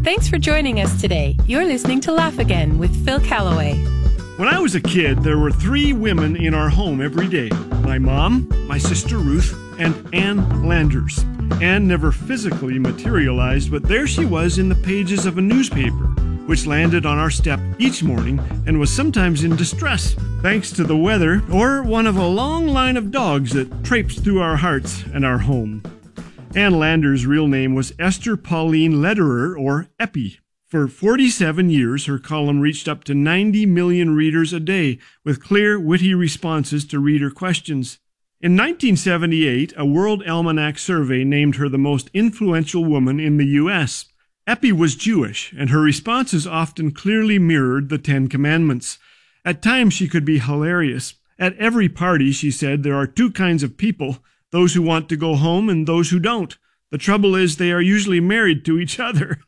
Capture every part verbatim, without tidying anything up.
Thanks for joining us today. You're listening to Laugh Again with Phil Callaway. When I was a kid, there were three women in our home every day. My mom, my sister Ruth, and Ann Landers. Ann never physically materialized, but there she was in the pages of a newspaper, which landed on our step each morning and was sometimes in distress, thanks to the weather or one of a long line of dogs that traipsed through our hearts and our home. Ann Landers' real name was Esther Pauline Lederer, or Eppie. For forty-seven years, her column reached up to ninety million readers a day with clear, witty responses to reader questions. In nineteen seventy-eight, a World Almanac survey named her the most influential woman in the U S Eppie was Jewish, and her responses often clearly mirrored the Ten Commandments. At times she could be hilarious. At every party, she said, there are two kinds of people, those who want to go home and those who don't. The trouble is they are usually married to each other.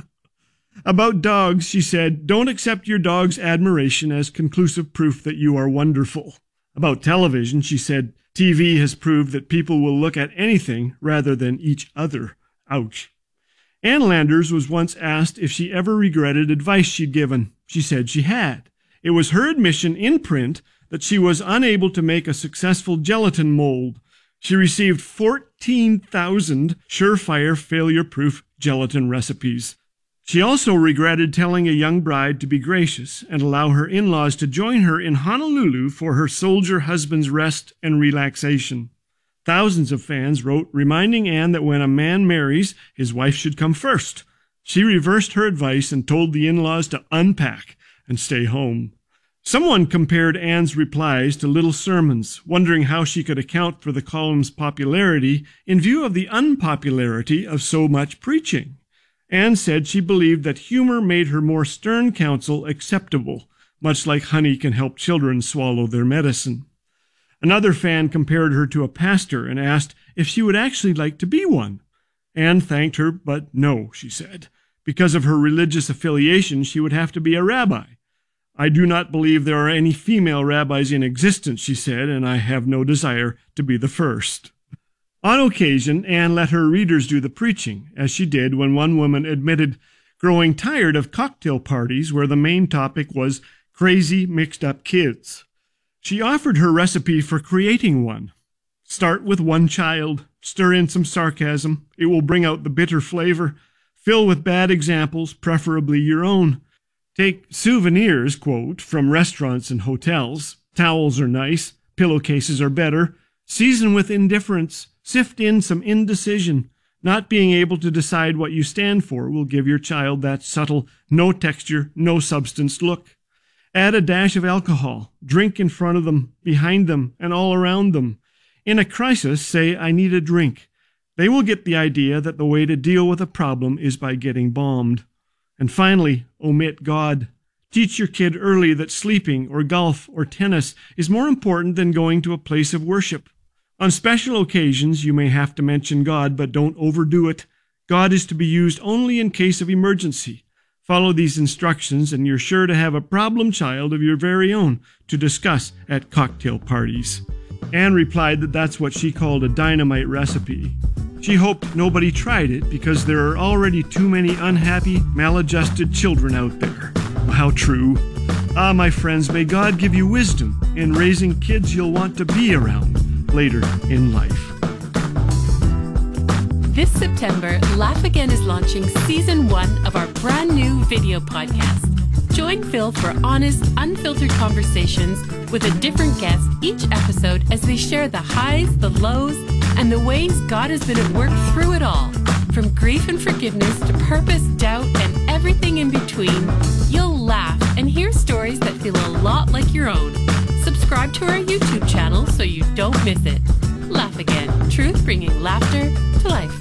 About dogs, she said, don't accept your dog's admiration as conclusive proof that you are wonderful. About television, she said, T V has proved that people will look at anything rather than each other. Ouch. Ann Landers was once asked if she ever regretted advice she'd given. She said she had. It was her admission in print that she was unable to make a successful gelatin mold. She received fourteen thousand surefire failure-proof gelatin recipes. She also regretted telling a young bride to be gracious and allow her in-laws to join her in Honolulu for her soldier husband's rest and relaxation. Thousands of fans wrote reminding Ann that when a man marries, his wife should come first. She reversed her advice and told the in-laws to unpack and stay home. Someone compared Ann's replies to little sermons, wondering how she could account for the column's popularity in view of the unpopularity of so much preaching. Ann said she believed that humor made her more stern counsel acceptable, much like honey can help children swallow their medicine. Another fan compared her to a pastor and asked if she would actually like to be one. Ann thanked her, but no, she said. Because of her religious affiliation, she would have to be a rabbi. I do not believe there are any female rabbis in existence, she said, and I have no desire to be the first. On occasion, Ann let her readers do the preaching, as she did when one woman admitted growing tired of cocktail parties where the main topic was crazy, mixed-up kids. She offered her recipe for creating one. Start with one child, stir in some sarcasm, it will bring out the bitter flavor, fill with bad examples, preferably your own. Take souvenirs, quote, from restaurants and hotels. Towels are nice, pillowcases are better. Season with indifference. Sift in some indecision. Not being able to decide what you stand for will give your child that subtle, no texture, no substance look. Add a dash of alcohol. Drink in front of them, behind them, and all around them. In a crisis, say, I need a drink. They will get the idea that the way to deal with a problem is by getting bombed. And finally, omit God. Teach your kid early that sleeping or golf or tennis is more important than going to a place of worship. On special occasions, you may have to mention God, but don't overdo it. God is to be used only in case of emergency. Follow these instructions, and you're sure to have a problem child of your very own to discuss at cocktail parties. Ann replied that that's what she called a dynamite recipe. She hoped nobody tried it because there are already too many unhappy, maladjusted children out there. How true. Ah, my friends, may God give you wisdom in raising kids you'll want to be around later in life. This September, Laugh Again is launching season one of our brand new video podcast. Join Phil for honest, unfiltered conversations with a different guest each episode as they share the highs, the lows, and the ways God has been at work through it all. From grief and forgiveness to purpose, doubt, and everything in between, you'll laugh and hear stories that feel a lot like your own. Subscribe to our YouTube channel so you don't miss it. Laugh Again, truth bringing laughter to life.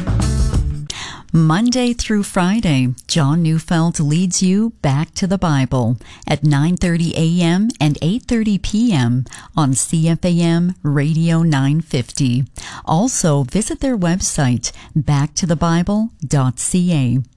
Monday through Friday, John Neufeld leads you back to the Bible at nine thirty a.m. and eight thirty p.m. on C F A M Radio nine fifty. Also, visit their website, back to the bible dot c a.